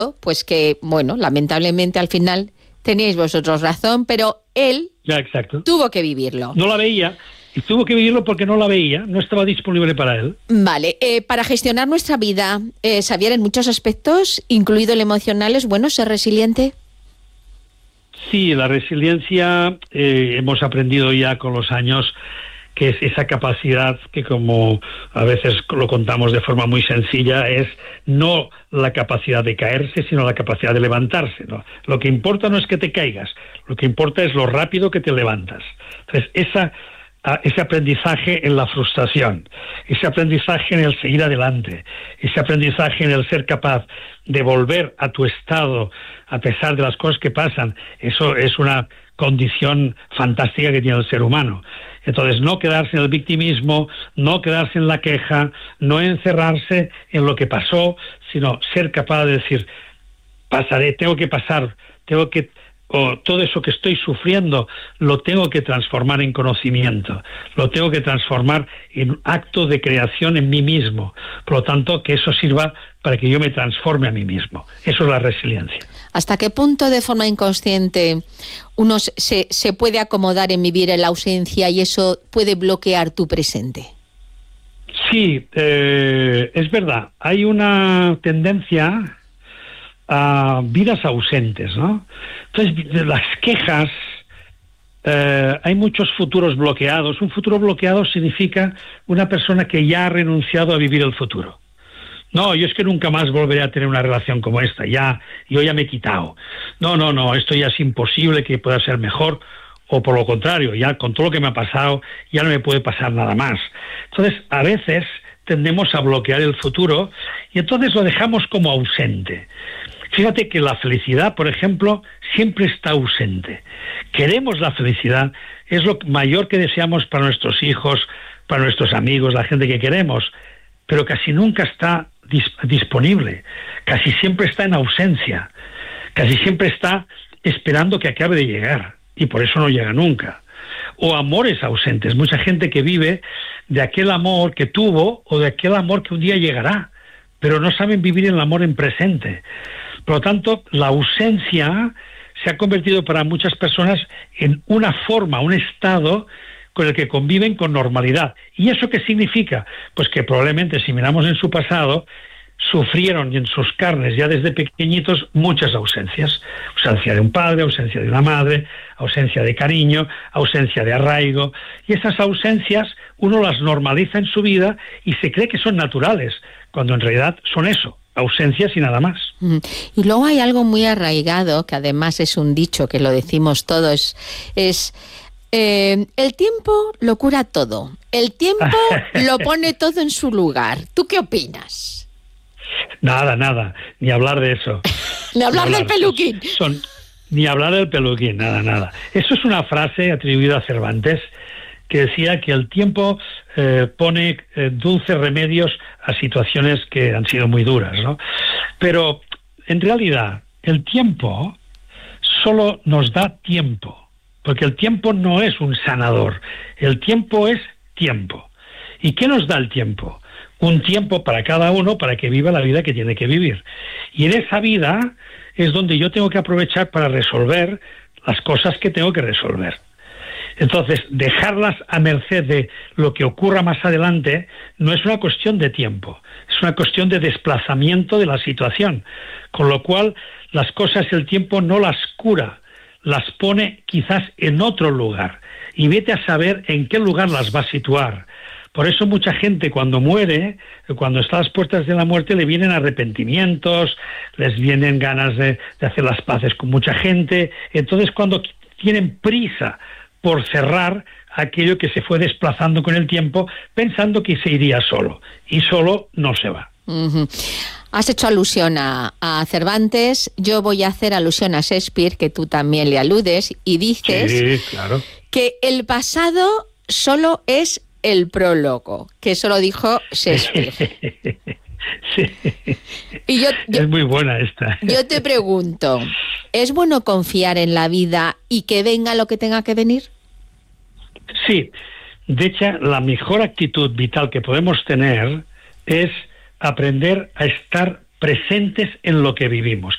pues que, bueno, lamentablemente al final teníais vosotros razón, pero él tuvo que vivirlo. No la veía, y tuvo que vivirlo porque no la veía, no estaba disponible para él. Vale, para gestionar nuestra vida, Xavier, en muchos aspectos, incluido el emocional, ¿es bueno ser resiliente? Sí, la resiliencia hemos aprendido ya con los años que es esa capacidad que, como a veces lo contamos de forma muy sencilla, es no la capacidad de caerse, sino la capacidad de levantarse, ¿no? Lo que importa no es que te caigas, lo que importa es lo rápido que te levantas. Entonces, ese aprendizaje en la frustración, ese aprendizaje en el seguir adelante, ese aprendizaje en el ser capaz de volver a tu estado a pesar de las cosas que pasan, eso es una condición fantástica que tiene el ser humano. Entonces, no quedarse en el victimismo, no quedarse en la queja, no encerrarse en lo que pasó, sino ser capaz de decir, pasaré, tengo que pasar, todo eso que estoy sufriendo lo tengo que transformar en conocimiento, lo tengo que transformar en un acto de creación en mí mismo. Por lo tanto, que eso sirva para que yo me transforme a mí mismo. Eso es la resiliencia. ¿Hasta qué punto de forma inconsciente uno se puede acomodar en vivir en la ausencia y eso puede bloquear tu presente? Sí, es verdad. Hay una tendencia a vidas ausentes, ¿no? Entonces, de las quejas, hay muchos futuros bloqueados. Un futuro bloqueado significa una persona que ya ha renunciado a vivir el futuro. No, yo es que nunca más volveré a tener una relación como esta, yo ya me he quitado. No, esto ya es imposible que pueda ser mejor, o por lo contrario, ya con todo lo que me ha pasado, ya no me puede pasar nada más. Entonces, a veces tendemos a bloquear el futuro y entonces lo dejamos como ausente. Fíjate que la felicidad, por ejemplo, siempre está ausente. Queremos la felicidad, es lo mayor que deseamos para nuestros hijos, para nuestros amigos, la gente que queremos, pero casi nunca está disponible, casi siempre está en ausencia, casi siempre está esperando que acabe de llegar, y por eso no llega nunca. O amores ausentes, mucha gente que vive de aquel amor que tuvo o de aquel amor que un día llegará, pero no saben vivir el amor en presente. Por lo tanto, la ausencia se ha convertido para muchas personas en una forma, un estado con el que conviven con normalidad. ¿Y eso qué significa? Pues que probablemente, si miramos en su pasado, sufrieron en sus carnes ya desde pequeñitos muchas ausencias. Ausencia de un padre, ausencia de una madre, ausencia de cariño, ausencia de arraigo. Y esas ausencias uno las normaliza en su vida y se cree que son naturales, cuando en realidad son eso, ausencias y nada más. Y luego hay algo muy arraigado, que además es un dicho que lo decimos todos, el tiempo lo cura todo, el tiempo lo pone todo en su lugar. ¿Tú qué opinas? Nada, ni hablar de eso. Ni hablar del peluquín. Ni hablar del peluquín, nada. Eso es una frase atribuida a Cervantes, que decía que el tiempo pone dulces remedios a situaciones que han sido muy duras, ¿no? Pero, en realidad, el tiempo solo nos da tiempo. Porque el tiempo no es un sanador, el tiempo es tiempo. ¿Y qué nos da el tiempo? Un tiempo para cada uno para que viva la vida que tiene que vivir. Y en esa vida es donde yo tengo que aprovechar para resolver las cosas que tengo que resolver. Entonces, dejarlas a merced de lo que ocurra más adelante no es una cuestión de tiempo, es una cuestión de desplazamiento de la situación. Con lo cual, las cosas el tiempo no las cura, las pone quizás en otro lugar, y vete a saber en qué lugar las va a situar. Por eso mucha gente cuando muere, cuando está a las puertas de la muerte, le vienen arrepentimientos, les vienen ganas de hacer las paces con mucha gente. Entonces, cuando tienen prisa por cerrar aquello que se fue desplazando con el tiempo, pensando que se iría solo, y solo no se va. Uh-huh. Has hecho alusión a Cervantes, yo voy a hacer alusión a Shakespeare, que tú también le aludes, y dices que el pasado solo es el prólogo, que eso lo dijo Shakespeare. Sí. Y yo, es muy buena esta. Yo te pregunto, ¿es bueno confiar en la vida y que venga lo que tenga que venir? Sí, de hecho, la mejor actitud vital que podemos tener es aprender a estar presentes en lo que vivimos.